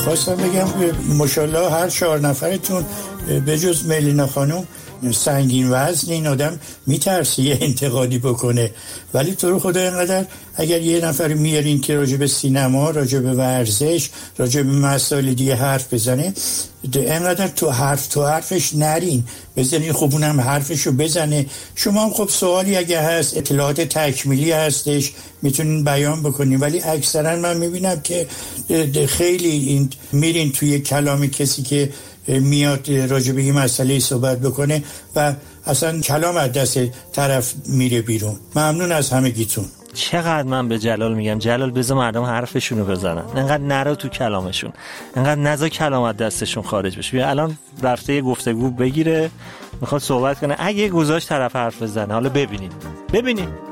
خواستم بگم ماشاءالله هر 4 نفرتون به جز ملینا خانم سنگین وزن، این آدم میترسی یه انتقادی بکنه، ولی تو رو خدا اینقدر اگر یه نفر میارین که راجع به سینما، راجع به ورزش، راجع به مسائل دیگه حرف بزنه، اینقدر تو حرفش نرین، بزنین خب اونم حرفشو بزنه. شما هم خب سوالی اگه هست، اطلاعات تکمیلی هستش میتونین بیان بکنین، ولی اکثرا من میبینم که خیلی این میرین توی کلام کسی که میاد راجع به این مسئله صحبت بکنه و اصلا کلام از دست طرف میره بیرون. ممنون از همگیتون. چقدر من به جلال میگم جلال بذار مردم حرفشونو بزنن، انقدر نرو تو کلامشون، انقدر نذار کلام از دستشون خارج بشه. بیا الان رفته یه گفتگو بگیره، میخواد صحبت کنه، اگه گذاشت طرف حرف بزنه، حالا ببینیم